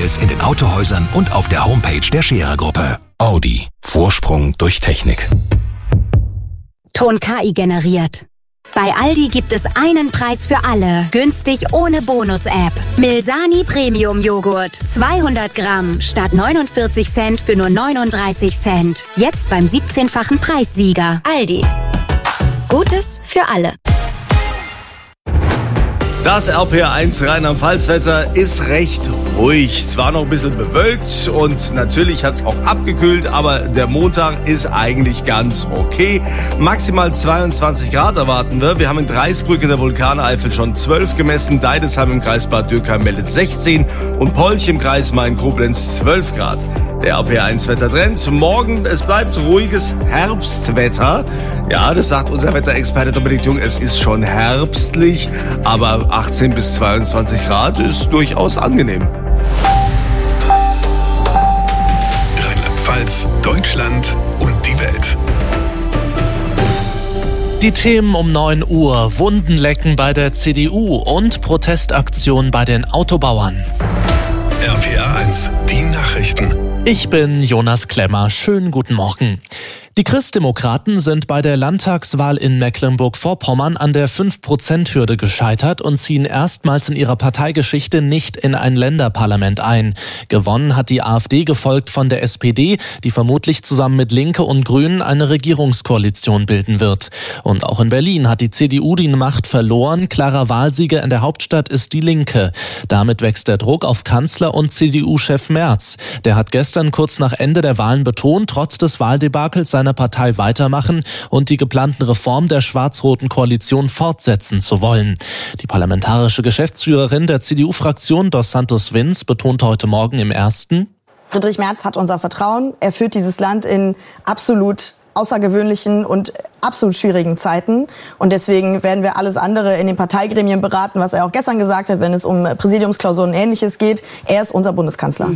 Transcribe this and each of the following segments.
Details in den Autohäusern und auf der Homepage der Scherer-Gruppe. Audi. Vorsprung durch Technik. Ton KI generiert. Bei Aldi gibt es einen Preis für alle. Günstig ohne Bonus-App. Milsani Premium Joghurt. 200 Gramm statt 49 Cent für nur 39 Cent. Jetzt beim 17-fachen Preissieger. Aldi. Gutes für alle. Das RPR1 Rheinland-Pfalz-Wetter ist recht ruhig. Zwar noch ein bisschen bewölkt und natürlich hat es auch abgekühlt, aber der Montag ist eigentlich ganz okay. Maximal 22 Grad erwarten wir. Wir haben in Dreisbrück in der Vulkaneifel schon 12 gemessen. Deidesheim im Kreis Bad Dürkheim meldet 16 und Polch im Kreis Main-Koblenz 12 Grad. Der RPR1-Wettertrend. Morgen, es bleibt ruhiges Herbstwetter. Ja, das sagt unser Wetterexperte Dominik Jung. Es ist schon herbstlich, aber 18 bis 22 Grad ist durchaus angenehm. Rheinland-Pfalz, Deutschland und die Welt. Die Themen um 9 Uhr. Wundenlecken bei der CDU und Protestaktion bei den Autobauern. RPR1, die Nachrichten. Ich bin Jonas Klemmer. Schönen guten Morgen. Die Christdemokraten sind bei der Landtagswahl in Mecklenburg-Vorpommern an der 5%-Hürde gescheitert und ziehen erstmals in ihrer Parteigeschichte nicht in ein Länderparlament ein. Gewonnen hat die AfD, gefolgt von der SPD, die vermutlich zusammen mit Linke und Grünen eine Regierungskoalition bilden wird. Und auch in Berlin hat die CDU die Macht verloren. Klarer Wahlsieger in der Hauptstadt ist die Linke. Damit wächst der Druck auf Kanzler und CDU-Chef Merz. Der hat gestern kurz nach Ende der Wahlen betont, trotz des Wahldebakels seiner Partei weitermachen und die geplanten Reformen der schwarz-roten Koalition fortsetzen zu wollen. Die parlamentarische Geschäftsführerin der CDU-Fraktion Dos Santos Vins betont heute Morgen im Ersten: Friedrich Merz hat unser Vertrauen. Er führt dieses Land in absolut außergewöhnlichen und absolut schwierigen Zeiten. Und deswegen werden wir alles andere in den Parteigremien beraten, was er auch gestern gesagt hat, wenn es um Präsidiumsklausuren und Ähnliches geht. Er ist unser Bundeskanzler.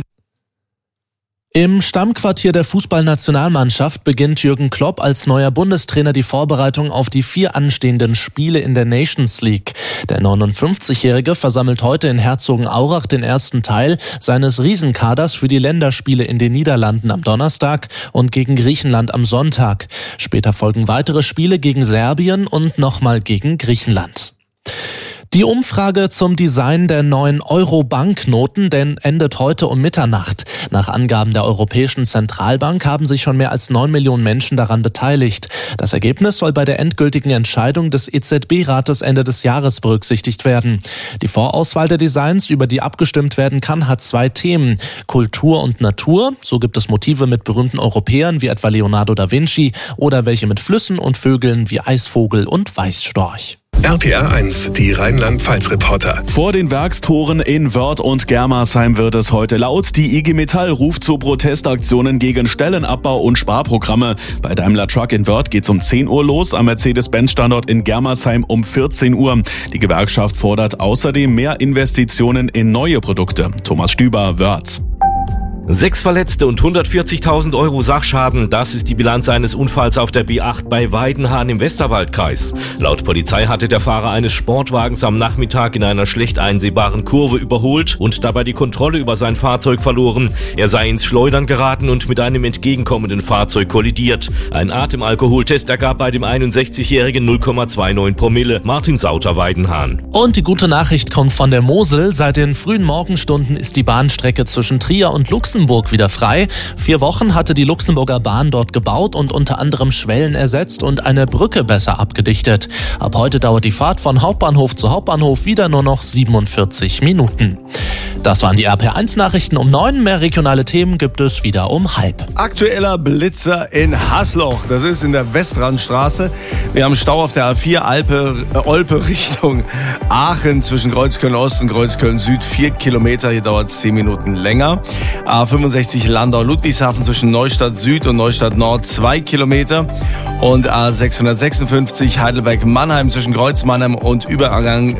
Im Stammquartier der Fußballnationalmannschaft beginnt Jürgen Klopp als neuer Bundestrainer die Vorbereitung auf die 4 anstehenden Spiele in der Nations League. Der 59-Jährige versammelt heute in Herzogenaurach den ersten Teil seines Riesenkaders für die Länderspiele in den Niederlanden am Donnerstag und gegen Griechenland am Sonntag. Später folgen weitere Spiele gegen Serbien und nochmal gegen Griechenland. Die Umfrage zum Design der neuen Euro-Banknoten endet heute um Mitternacht. Nach Angaben der Europäischen Zentralbank haben sich schon mehr als 9 Millionen Menschen daran beteiligt. Das Ergebnis soll bei der endgültigen Entscheidung des EZB-Rates Ende des Jahres berücksichtigt werden. Die Vorauswahl der Designs, über die abgestimmt werden kann, hat 2 Themen: Kultur und Natur. So gibt es Motive mit berühmten Europäern wie etwa Leonardo da Vinci oder welche mit Flüssen und Vögeln wie Eisvogel und Weißstorch. RPR1, die Rheinland-Pfalz-Reporter. Vor den Werkstoren in Wörth und Germersheim wird es heute laut. Die IG Metall ruft zu Protestaktionen gegen Stellenabbau und Sparprogramme. Bei Daimler Truck in Wörth geht's um 10 Uhr los, am Mercedes-Benz-Standort in Germersheim um 14 Uhr. Die Gewerkschaft fordert außerdem mehr Investitionen in neue Produkte. Thomas Stüber, Wörth. 6 Verletzte und 140.000 Euro Sachschaden, das ist die Bilanz eines Unfalls auf der B8 bei Weidenhahn im Westerwaldkreis. Laut Polizei hatte der Fahrer eines Sportwagens am Nachmittag in einer schlecht einsehbaren Kurve überholt und dabei die Kontrolle über sein Fahrzeug verloren. Er sei ins Schleudern geraten und mit einem entgegenkommenden Fahrzeug kollidiert. Ein Atemalkoholtest ergab bei dem 61-Jährigen 0,29 Promille. Martin Sauter, Weidenhahn. Und die gute Nachricht kommt von der Mosel. Seit den frühen Morgenstunden ist die Bahnstrecke zwischen Trier und Luxemburg wieder frei. 4 Wochen hatte die Luxemburger Bahn dort gebaut und unter anderem Schwellen ersetzt und eine Brücke besser abgedichtet. Ab heute dauert die Fahrt von Hauptbahnhof zu Hauptbahnhof wieder nur noch 47 Minuten. Das waren die RPR1-Nachrichten um 9. Mehr regionale Themen gibt es wieder um 12:30. Aktueller Blitzer in Hasloch. Das ist in der Westrandstraße. Wir haben Stau auf der A4 Olpe Richtung Aachen zwischen Kreuzköln Ost und Kreuzköln Süd. 4 Kilometer. Hier dauert es 10 Minuten länger. A65 Landau-Ludwigshafen zwischen Neustadt Süd und Neustadt Nord 2 Kilometer. Und A656 Heidelberg-Mannheim zwischen Kreuz-Mannheim und Übergang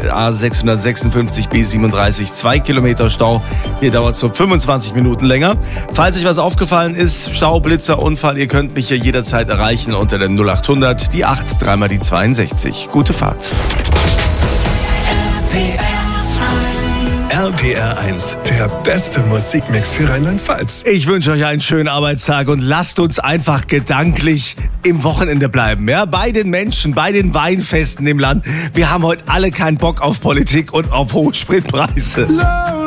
A656 B37 2 Kilometer Stau. Hier dauert es so 25 Minuten länger. Falls euch was aufgefallen ist, Stau, Blitzer, Unfall, ihr könnt mich hier jederzeit erreichen unter der 0800, die 8, 3 die 62. Gute Fahrt. RPR1 RPR 1, der beste Musikmix für Rheinland-Pfalz. Ich wünsche euch einen schönen Arbeitstag und lasst uns einfach gedanklich im Wochenende bleiben. Ja? Bei den Menschen, bei den Weinfesten im Land. Wir haben heute alle keinen Bock auf Politik und auf hohe Spritpreise.